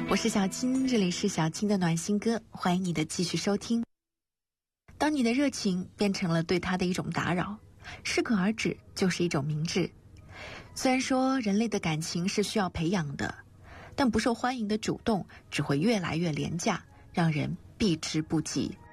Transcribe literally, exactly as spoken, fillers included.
我是小青，这里是小青的暖心歌，欢迎你的继续收听。当你的热情变成了对他的一种打扰，适可而止就是一种明智。虽然说人类的感情是需要培养的，但不受欢迎的主动只会越来越廉价，让人避之不及。